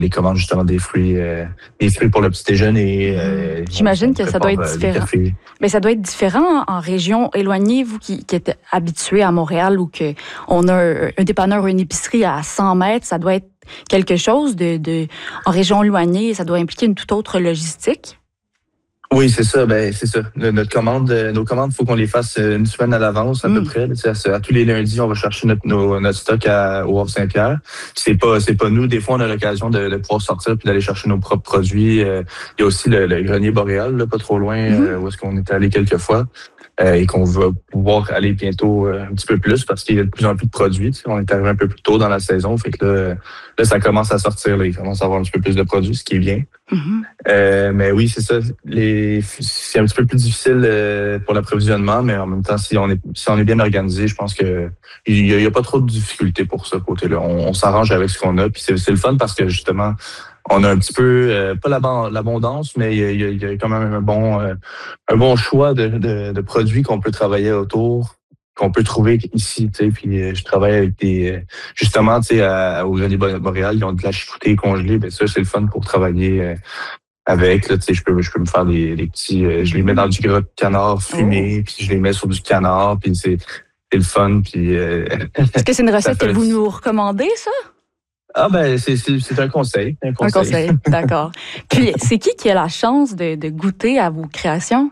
des commandes justement des fruits pour le petit déjeuner. J'imagine que ça doit être différent. Mais ça doit être différent en région éloignée, vous qui êtes habitué à Montréal ou qu'on a un dépanneur ou une épicerie à 100 mètres, ça doit être quelque chose en région éloignée, ça doit impliquer une toute autre logistique. Oui, c'est ça. C'est ça. Nos commandes, il faut qu'on les fasse une semaine à l'avance à peu près. À tous les lundis, on va chercher notre stock au Havre-Saint-Pierre. C'est pas nous. Des fois, on a l'occasion de pouvoir sortir puis d'aller chercher nos propres produits. Il y a aussi le grenier boréal, là, pas trop loin, où est-ce qu'on est allé quelques fois. Et qu'on va pouvoir aller bientôt un petit peu plus parce qu'il y a de plus en plus de produits. On est arrivé un peu plus tôt dans la saison, fait que là ça commence à sortir. Là, il commence à avoir un petit peu plus de produits, ce qui est bien. Mais oui, c'est ça. C'est un petit peu plus difficile pour l'approvisionnement, mais en même temps, si on est bien organisé, je pense que il y a pas trop de difficultés pour ce côté-là. On s'arrange avec ce qu'on a, puis c'est le fun parce que justement, on a un petit peu, pas l'abondance, mais il y a quand même un bon choix de produits qu'on peut travailler autour, qu'on peut trouver ici, tu sais. Puis je travaille avec justement, tu sais, au Grenier Boréal, ils ont de la chicoutée congelée, ben ça, c'est le fun pour travailler avec, là, tu sais, je peux me faire des petits, je les mets dans du gras de canard fumé, puis je les mets sur du canard, puis c'est le fun, puis... Est-ce que c'est une recette que vous nous recommandez, ça? Ah c'est un conseil. Un conseil, d'accord. Puis c'est qui a la chance de goûter à vos créations?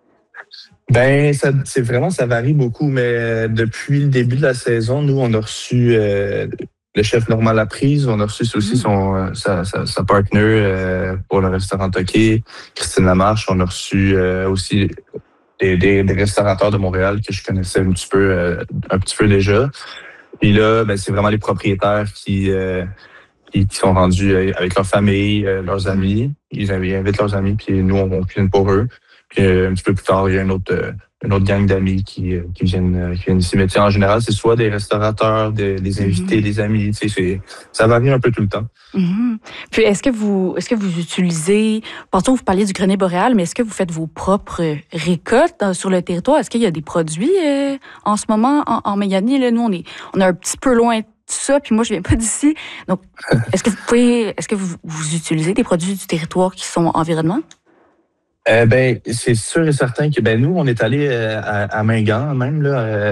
Ça varie beaucoup, mais depuis le début de la saison, nous, on a reçu le chef Normand Laprise, on a reçu aussi sa partner pour le restaurant Toqué, Christine Lamarche, on a reçu aussi des restaurateurs de Montréal que je connaissais un petit peu déjà. Puis là, c'est vraiment les propriétaires qui sont rendus avec leur famille, leurs amis. Ils invitent leurs amis, puis nous, on cuisine pour eux. Puis un petit peu plus tard, il y a une autre gang d'amis qui viennent ici. Mais en général, c'est soit des restaurateurs, des invités, des amis. Ça varie un peu tout le temps. Puis est-ce que vous utilisez, tantôt vous parliez du grenier boréal, mais est-ce que vous faites vos propres récoltes sur le territoire? Est-ce qu'il y a des produits en ce moment en Méganie? Là, nous, on est un petit peu loin de ça, puis moi, je viens pas d'ici. Donc, est-ce que vous utilisez des produits du territoire qui sont environnement? C'est sûr et certain que nous, on est allé à Mingan, même là,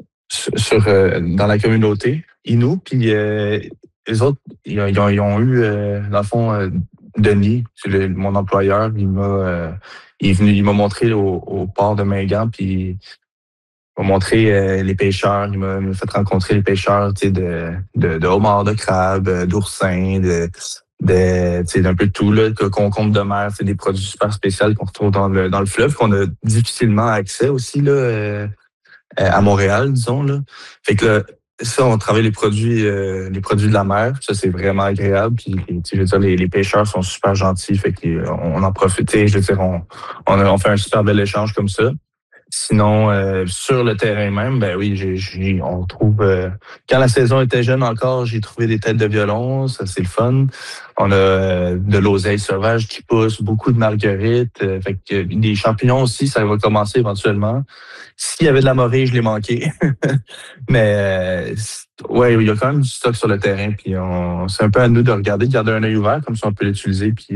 dans la communauté Innu, puis les autres, ils ont eu, dans le fond, Denis, c'est mon employeur, il m'a montré au port de Mingan, puis il m'a montré les pêcheurs, il m'a fait rencontrer les pêcheurs, tu sais, de homards, de crabes, d'oursins, d'un peu de tout, là, concombre de mer, c'est des produits super spéciaux qu'on retrouve dans le fleuve, qu'on a difficilement accès aussi là, à Montréal, disons. Là. Fait que là, ça, on travaille les produits de la mer, ça c'est vraiment agréable. Puis je veux dire, les pêcheurs sont super gentils, fait qu'on en profite. Je veux dire, on fait un super bel échange comme ça. Sinon, sur le terrain même, oui, on trouve... quand la saison était jeune encore, j'ai trouvé des têtes de violon, ça c'est le fun. On a de l'oseille sauvage qui pousse, beaucoup de marguerites. Fait que des champignons aussi, ça va commencer éventuellement. S'il y avait de la morée, je l'ai manqué. Mais ouais, il y a quand même du stock sur le terrain. Puis c'est un peu à nous de garder un œil ouvert, comme ça on peut l'utiliser. Puis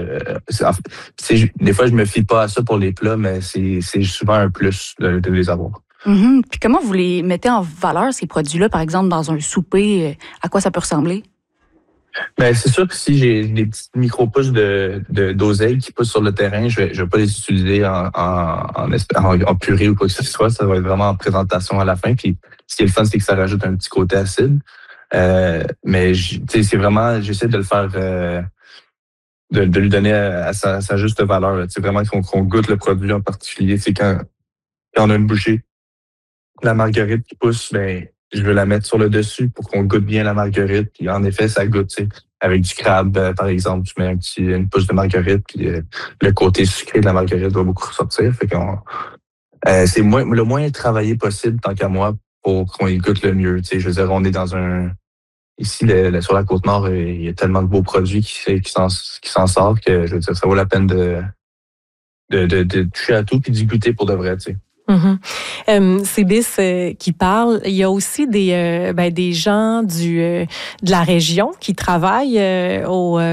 des fois, je me fie pas à ça pour les plats, mais c'est souvent un plus de les avoir. Puis comment vous les mettez en valeur, ces produits-là, par exemple, dans un souper? À quoi ça peut ressembler? C'est sûr que si j'ai des petites micro-pousses d'oseille qui poussent sur le terrain, je vais pas les utiliser en purée ou quoi que ce soit. Ça va être vraiment en présentation à la fin. Puis ce qui est le fun, c'est que ça rajoute un petit côté acide. Mais c'est vraiment, j'essaie de le faire, de lui donner à sa juste valeur. C'est vraiment qu'on goûte le produit en particulier. C'est quand on a une bouchée, la marguerite qui pousse, je veux la mettre sur le dessus pour qu'on goûte bien la marguerite. Puis en effet, ça goûte, tu sais. Avec du crabe, par exemple, tu mets une pousse de marguerite, puis le côté sucré de la marguerite doit beaucoup ressortir. Fait qu'on c'est le moins travaillé possible, tant qu'à moi, pour qu'on y goûte le mieux. Tu sais, je veux dire, on est dans ici, sur la Côte-Nord, il y a tellement de beaux produits qui s'en sortent que, je veux dire, ça vaut la peine de toucher à tout puis d'y goûter pour de vrai, tu sais. C'est Bis qui parle. Il y a aussi des gens de la région qui travaillent au